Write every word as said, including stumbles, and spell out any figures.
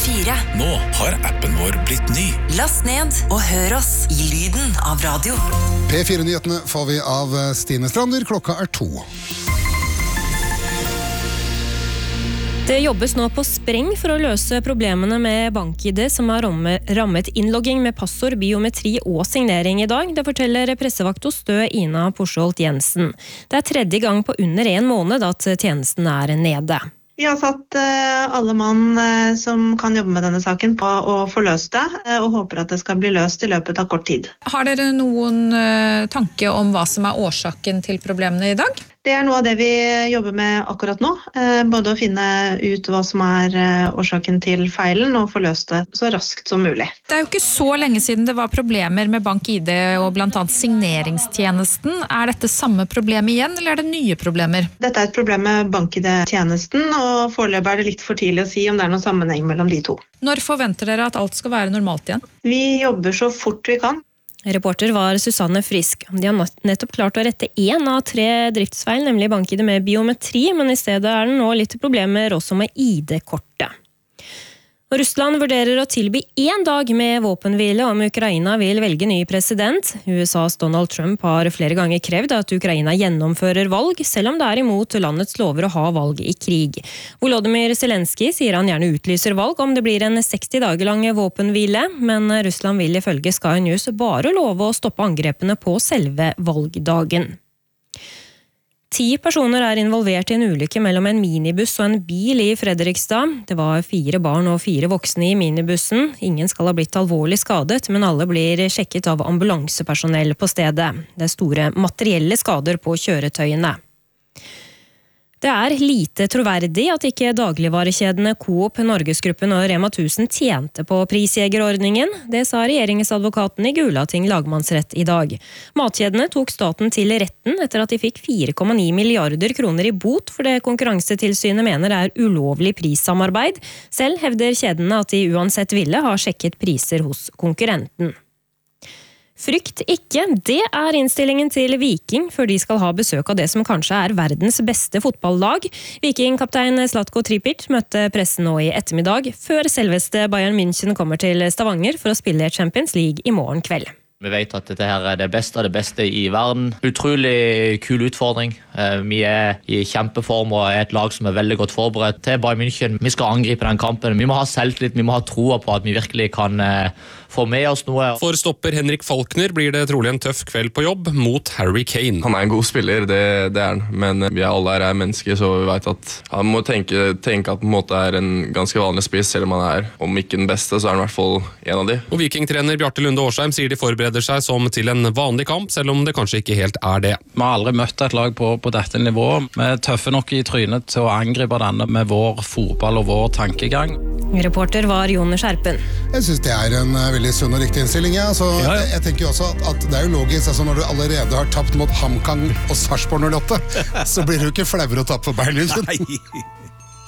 fire. Nå har appen vår blitt ny. Last ned og hør oss i lyden av radio. P fire-nyhetene får vi av Stine Strander. Klokka er to. Det jobbes nå på spreng for å løse problemene med bank-I D som har rammet innlogging med passord, biometri og signering I dag. Det forteller pressevakt hos Stø Ina Porsholt Jensen. Det er tredje gang på under en måned at tjenesten er nede. Vi har satt alle mann som kan jobbe med denne saken på å få løst det, og håper at det skal bli løst I løpet av kort tid. Har dere noen tanke om hva som er årsaken til problemene I dag? Det er noe av det vi jobber med akkurat nå, både å finne ut hva som er årsaken til feilen og få løst det så raskt som mulig. Det er jo ikke så lenge siden det var problemer med bank-I D og blant annet signeringstjenesten. Er dette samme problem igjen, eller er det nye problemer? Dette er et problem med bank-I D-tjenesten, og foreløpig er det litt for tidlig å si om det er noen sammenheng mellom de to. Når forventer dere at alt skal være normalt igjen? Vi jobber så fort vi kan. Reporter var Susanne Frisk. De har nettopp klart å rette en av tre driftsfeil, nemlig bank-I D med biometri, men I stedet er det nå litt problemer også med I D-kortet. Russland vurderer å tilby en dag med våpenhvile om Ukraina vil velge ny president. USAs Donald Trump har flere ganger krevd at Ukraina gjennomfører valg, selv om det er imot landets lover å ha valg I krig. Volodymyr Zelensky sier han gjerne utlyser valg om det blir en seksti dager lang våpenhvile, men Russland vil ifølge Sky News bare love å stoppe angrepene på selve valgdagen. Ti personer er involvert I en ulykke mellom en minibuss og en bil I Fredrikstad. Det var fire barn og fire voksne I minibussen. Ingen skal ha blitt alvorlig skadet, men alle blir sjekket av ambulansepersonell på stedet. Det er store materielle skader på kjøretøyene. Det er lite troverdig at ikke dagligvarekjedene Coop, Norgesgruppen og Rema tusen tjente på prisjegerordningen. Det sa regjeringsadvokaten I Gulating lagmannsrett I dag. Matkjedene tok staten til retten etter at de fikk fire komma ni milliarder kroner I bot for det Konkurransetilsynet mener er ulovlig prissamarbeid. Selv hevder kjedene at de uansett ville ha sjekket priser hos konkurrenten. Frykt ikke, det er innstillingen til Viking før de skal ha besøk av det som kanskje er verdens beste fotballag. Viking-kaptein Zlatko Tripic møtte pressen nå I ettermiddag, før selveste Bayern München kommer til Stavanger for å spille Champions League I morgen kveld. Vi vet at dette her er det beste av det beste I verden. Utrolig kul utfordring. Vi er I kjempeform og er et lag som er veldig godt forberedt til Bayern München. Vi skal angripe den kampen. Vi må ha selvtillit, vi må ha troa på at vi virkelig kan få med oss noe. For stopper Henrik Falkner blir det trolig en tøff kveld på jobb mot Harry Kane. Han er en god spiller, det, det er han. Men vi alle er mennesker, så vi vet at han må tenke, tenke at han på en måte er en ganske vanlig spiss, selv om han er, om ikke den beste, så er han I hvert fall en av de. Og Viking-trener Bjarte Lunde Årsheim sier de forbereder seg som til en vanlig kamp, selv om det kanskje ikke helt er det. Vi har aldri møtt et lag på, på dette nivået. Vi er tøffe nok I trynet til å angripe denne med vår fotball og vår tankegang. Reporter var Jon Skjerpen. Jeg synes det er en veldig sunn og riktig innstilling. Ja. Så ja, ja. Jeg, jeg tenker jo også at, at det er jo logisk, altså når du allerede har tapt mot HamKam og Sarpsborg null åtte, så blir du ikke flauere å tappe for Bayern München. Nei.